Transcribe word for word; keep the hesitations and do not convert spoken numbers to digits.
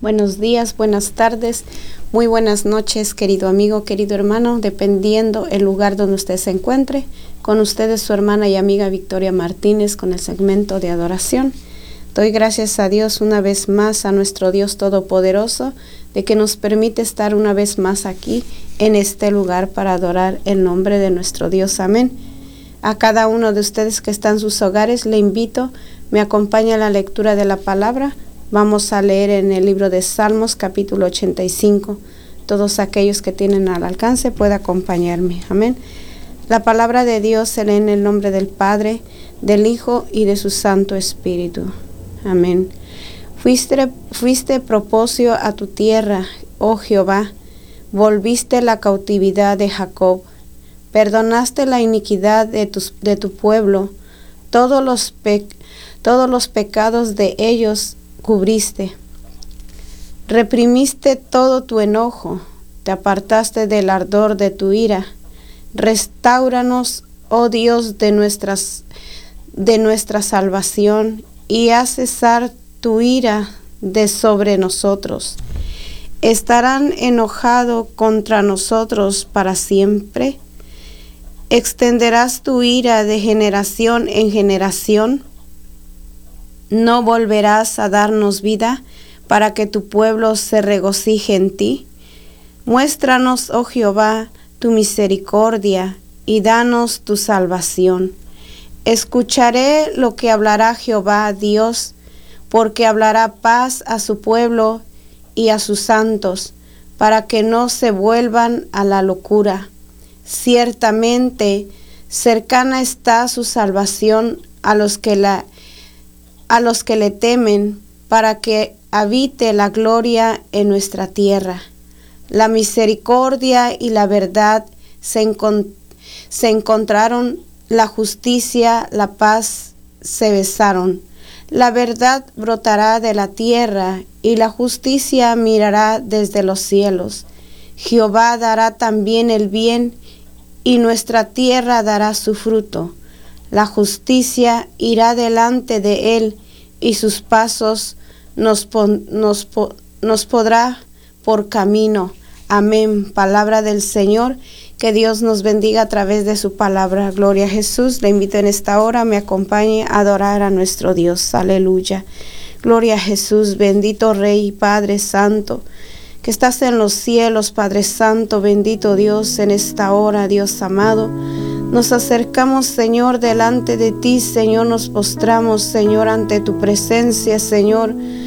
Buenos días, buenas tardes, muy buenas noches, querido amigo, querido hermano, dependiendo el lugar donde usted se encuentre. Con ustedes su hermana y amiga Victoria Martínez con el segmento de adoración. Doy gracias a Dios una vez más, a nuestro Dios Todopoderoso, de que nos permite estar una vez más aquí en este lugar para adorar el nombre de nuestro Dios. Amén. A cada uno de ustedes que están en sus hogares le invito, me acompaña a la lectura de la palabra. Vamos a leer en el libro de Salmos, capítulo ochenta y cinco. Todos aquellos que tienen al alcance pueden acompañarme. Amén. La palabra de Dios se lee en el nombre del Padre, del Hijo y de su Santo Espíritu. Amén. Fuiste, fuiste propósito a tu tierra, oh Jehová. Volviste la cautividad de Jacob. Perdonaste la iniquidad de, tus, de tu pueblo. Todos los, pe, todos los pecados de ellos cubriste. Reprimiste todo tu enojo, te apartaste del ardor de tu ira. Restáuranos, oh Dios, de nuestras de nuestra salvación, y haz cesar tu ira de sobre nosotros. ¿Estarán enojados contra nosotros para siempre? ¿Extenderás tu ira de generación en generación? ¿No volverás a darnos vida para que tu pueblo se regocije en ti? Muéstranos, oh Jehová, tu misericordia y danos tu salvación. Escucharé lo que hablará Jehová Dios, porque hablará paz a su pueblo y a sus santos, para que no se vuelvan a la locura. Ciertamente, cercana está su salvación a los que la a los que le temen, para que habite la gloria en nuestra tierra. La misericordia y la verdad se, encont- se encontraron, la justicia, la paz se besaron. La verdad brotará de la tierra y la justicia mirará desde los cielos. Jehová dará también el bien y nuestra tierra dará su fruto. La justicia irá delante de él y sus pasos nos, pon, nos, po, nos podrá por camino. Amén. Palabra del Señor. Que Dios nos bendiga a través de su palabra. Gloria a Jesús. Le invito en esta hora, me acompañe a adorar a nuestro Dios. Aleluya. Gloria a Jesús. Bendito Rey, Padre Santo, que estás en los cielos, Padre Santo. Bendito Dios, en esta hora, Dios amado. Nos acercamos, Señor, delante de ti, Señor, nos postramos, Señor, ante tu presencia, Señor.